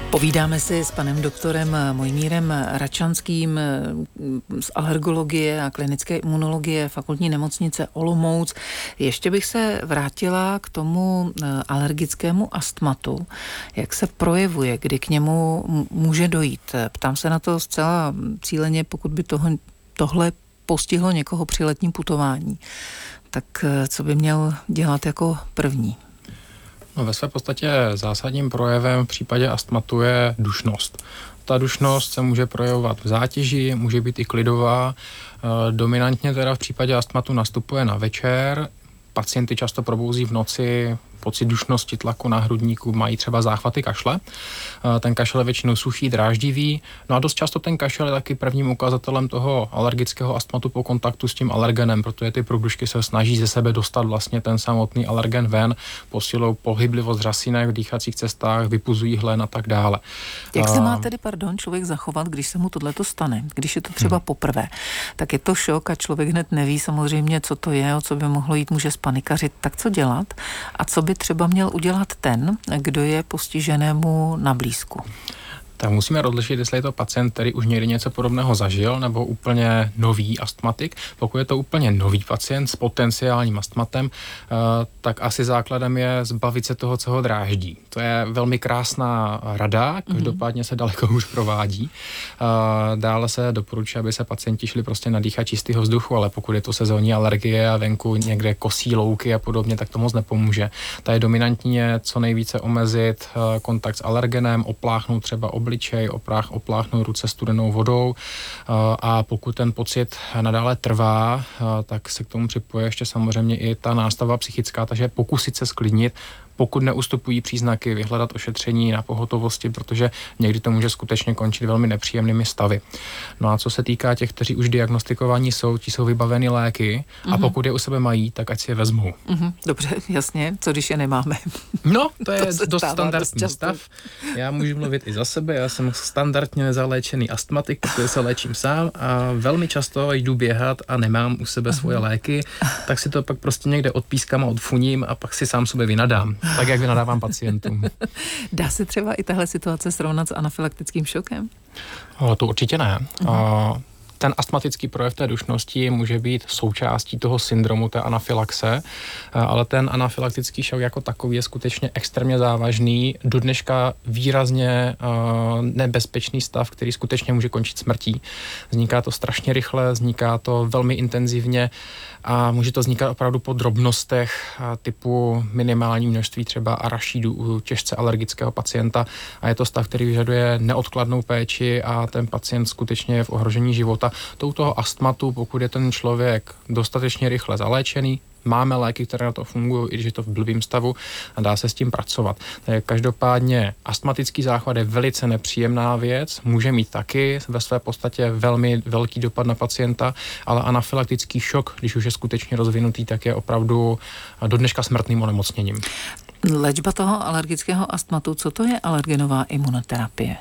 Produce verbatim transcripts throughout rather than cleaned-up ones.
Povídáme si s panem doktorem Mojmírem Račanským z alergologie a klinické imunologie Fakultní nemocnice Olomouc. Ještě bych se vrátila k tomu alergickému astmatu. Jak se projevuje, kdy k němu může dojít? Ptám se na to zcela cíleně, pokud by toho, tohle postihlo někoho při letním putování. Tak co by měl dělat jako první? No, ve své podstatě zásadním projevem v případě astmatu je dušnost. Ta dušnost se může projevovat v zátěži, může být i klidová. E, dominantně teda v případě astmatu nastupuje na večer. Pacienty často probouzí v noci, pocit dušnosti, tlaku na hrudníku, mají třeba záchvaty kašle. Ten kašel je většinou suchý, dráždivý. No a dost často ten kašel je taky prvním ukazatelem toho alergického astmatu po kontaktu s tím alergenem, protože ty průdušky se snaží ze sebe dostat vlastně ten samotný alergen ven, posilou pohyblivost řasínek v dýchacích cestách, vypuzují hlen a tak dále. Jak se má tedy, pardon, člověk zachovat, když se mu tohleto stane? Když je to třeba hmm. poprvé, tak je to šok a člověk hned neví samozřejmě, co to je, o co by mohlo jít, může spanikařit. Tak co dělat? A co by třeba měl udělat ten, kdo je postiženému na blízku? Tak musíme rozlišit, jestli je to pacient, který už někdy něco podobného zažil, nebo úplně nový astmatik. Pokud je to úplně nový pacient s potenciálním astmatem, tak asi základem je zbavit se toho, co ho dráždí. To je velmi krásná rada, každopádně se daleko už provádí. Dále se doporučuje, aby se pacienti šli prostě nadýchat čistého vzduchu, ale pokud je to sezónní alergie a venku někde kosí louky a podobně, tak to moc nepomůže. Ta je dominantně co nejvíce omezit kontakt s alergenem, opláchnout třeba obličej, oprách, opláchnout ruce studenou vodou a pokud ten pocit nadále trvá, tak se k tomu připoje ještě samozřejmě i ta nástava psychická, takže pokusit se sklidnit, pokud neustupují příznaky, vyhledat ošetření na pohotovosti, protože někdy to může skutečně končit velmi nepříjemnými stavy. No a co se týká těch, kteří už diagnostikovaní jsou, ti jsou vybaveni léky mm-hmm. a pokud je u sebe mají, tak ať si je vezmou. Mm-hmm. Dobře, jasně. Co když je nemáme? No, to je to dost standardní dost stav. Já můžu mluvit i za sebe, já jsem standardně nezaléčený astmatik, protože se léčím sám a velmi často jdu běhat a nemám u sebe svoje léky, tak si to pak prostě někde odpískám a odfuním a pak si sám sobě vynadám. Tak, jak vynadávám pacientům. Dá se třeba i tahle situace srovnat s anafylaktickým šokem? O, to určitě ne. Uh-huh. O, ten astmatický projev té dušnosti může být součástí toho syndromu té anafylaxe, ale ten anafylaktický šok jako takový je skutečně extrémně závažný, do dneška výrazně uh, nebezpečný stav, který skutečně může končit smrtí. Vzniká to strašně rychle, vzniká to velmi intenzivně a může to vznikat opravdu po drobnostech typu minimální množství třeba arašídu u těžce alergického pacienta a je to stav, který vyžaduje neodkladnou péči a ten pacient skutečně je v ohrožení života. To u toho astmatu, pokud je ten člověk dostatečně rychle zaléčený, máme léky, které na to fungují, i když je to v blbým stavu a dá se s tím pracovat. Takže každopádně astmatický záchvat je velice nepříjemná věc, může mít taky ve své podstatě velmi velký dopad na pacienta, ale anafylaktický šok, když už je skutečně rozvinutý, tak je opravdu do dneška smrtným onemocněním. Léčba toho alergického astmatu, co to je alergenová imunoterapie?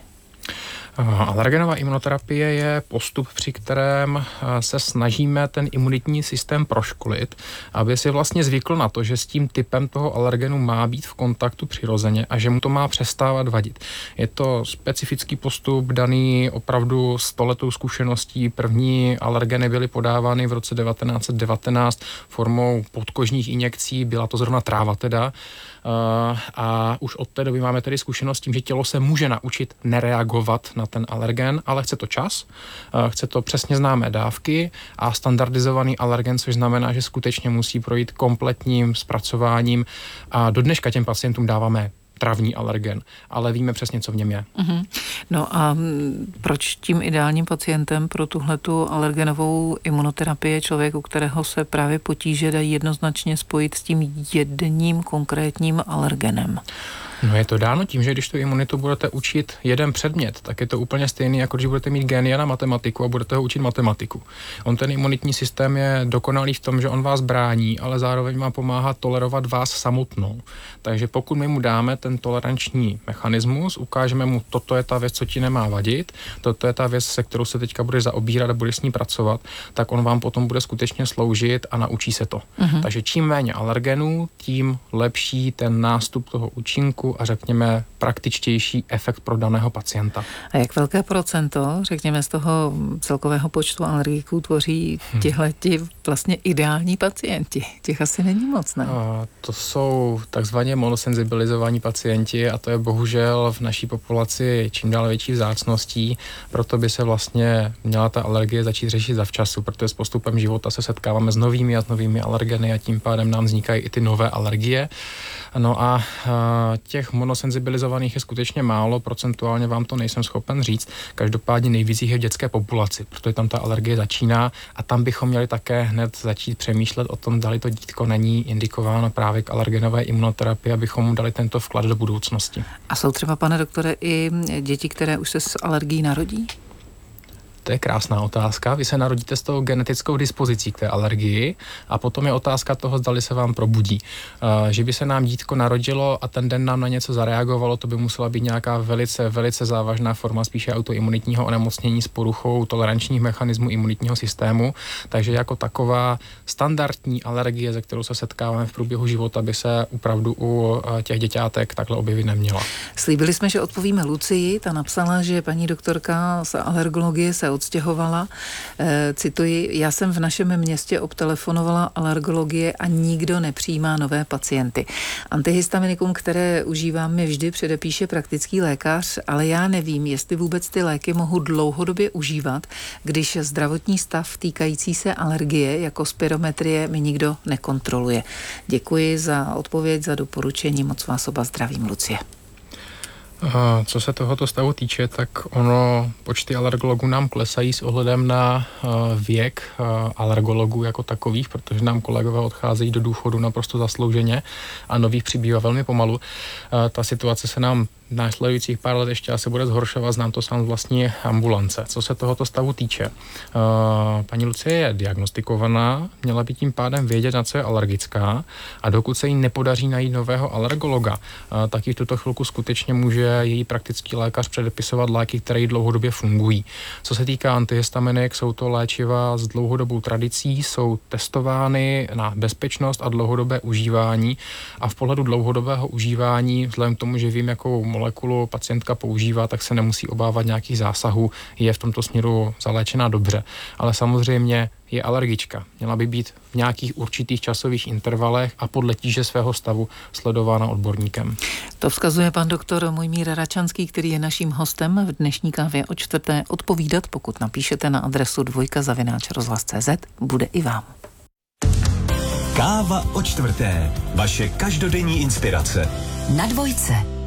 Alergenová imunoterapie je postup, při kterém se snažíme ten imunitní systém proškolit, aby si vlastně zvykl na to, že s tím typem toho alergenu má být v kontaktu přirozeně a že mu to má přestávat vadit. Je to specifický postup daný opravdu stoletou zkušeností. První alergeny byly podávány v roce devatenáct set devatenáct formou podkožních injekcí, byla to zrovna tráva teda. A už od té doby máme tedy zkušenost s tím, že tělo se může naučit nereagovat na ten alergen, ale chce to čas, chce to přesně známé dávky a standardizovaný alergen, což znamená, že skutečně musí projít kompletním zpracováním a do dneška těm pacientům dáváme travní alergen, ale víme přesně, co v něm je. Uh-huh. No a proč tím ideálním pacientem pro tuhletu alergenovou imunoterapii je člověk, u kterého se právě potíže dají jednoznačně spojit s tím jedním konkrétním alergenem? No je to dáno tím, že když tu imunitu budete učit jeden předmět, tak je to úplně stejný, jako když budete mít génia na matematiku a budete ho učit matematiku. On ten imunitní systém je dokonalý v tom, že on vás brání, ale zároveň má pomáhat tolerovat vás samotnou. Takže pokud my mu dáme ten toleranční mechanismus, ukážeme mu, toto je ta věc, co ti nemá vadit, toto je ta věc, se kterou se teďka budeš zaobírat a budeš s ní pracovat, tak on vám potom bude skutečně sloužit a naučí se to. Uh-huh. Takže čím méně alergenů, tím lepší ten nástup toho účinku a řekněme praktičtější efekt pro daného pacienta. A jak velké procento, řekněme, z toho celkového počtu alergiků tvoří tihleti vlastně ideální pacienti? Těch asi není moc, ne? A to jsou takzvaně monosenzibilizovaní pacienti a to je bohužel v naší populaci čím dál větší vzácností, proto by se vlastně měla ta alergie začít řešit zavčasu, protože s postupem života se setkáváme s novými a s novými alergeny a tím pádem nám vznikají i ty nové alergie. No a, a těch monosenzibilizovaných je skutečně málo, procentuálně vám to nejsem schopen říct. Každopádně nejvíc jich je v dětské populaci, protože tam ta alergie začíná a tam bychom měli také hned začít přemýšlet o tom, zdali to dítko není indikováno právě k alergenové imunoterapii, abychom mu dali tento vklad do budoucnosti. A jsou třeba, pane doktore, i děti, které už se s alergií narodí? To je krásná otázka. Vy se narodíte s tou genetickou dispozicí k té alergii a potom je otázka toho, zdali se vám probudí. Uh, že by se nám dítko narodilo a ten den nám na něco zareagovalo, to by musela být nějaká velice, velice závažná forma spíše autoimunitního onemocnění s poruchou tolerančních mechanismů imunitního systému. Takže jako taková standardní alergie, se kterou se setkáváme v průběhu života, by se opravdu u těch děťátek takhle objevit neměla. Slíbili jsme, že odpovíme Lucii. Ta napsala, že paní doktorka z alergologie se odstěhovala. E, cituji, já jsem v našem městě obtelefonovala alergologie a nikdo nepřijímá nové pacienty. Antihistaminikum, které užívám, mi vždy předepíše praktický lékař, ale já nevím, jestli vůbec ty léky mohu dlouhodobě užívat, když zdravotní stav týkající se alergie, jako spirometrie, mi nikdo nekontroluje. Děkuji za odpověď, za doporučení, moc vás oba zdravím, Lucie. Co se tohoto stavu týče, tak ono, počty alergologů nám klesají s ohledem na věk alergologů jako takových, protože nám kolegové odcházejí do důchodu naprosto zaslouženě a nových přibývá velmi pomalu. Ta situace se nám následujících pár let ještě asi bude zhoršovat, znám to sám z vlastní ambulance. Co se tohoto stavu týče, paní Lucie je diagnostikovaná, měla by tím pádem vědět, na co je alergická a dokud se jí nepodaří najít nového alergologa, tak ji v tuto chvilku skutečně může její praktický lékař předepisovat léky, které jí dlouhodobě fungují. Co se týká antihistaminik, jsou to léčiva s dlouhodobou tradicí, jsou testovány na bezpečnost a dlouhodobé užívání a v pohledu dlouhodobého užívání, vzhledem k tomu, že vím, jakou molekulu pacientka používá, tak se nemusí obávat nějakých zásahů, je v tomto směru zaléčená dobře. Ale samozřejmě je alergička. Měla by být v nějakých určitých časových intervalech a podle tíže svého stavu sledována odborníkem. To vzkazuje pan doktor Mojmír Račanský, který je naším hostem v dnešní kávě o čtvrté. Odpovídat, pokud napíšete na adresu dvojka zavináč rozhlas tečka cé zet, bude i vám. Káva o čtvrté. Vaše každodenní inspirace. Na dvojce.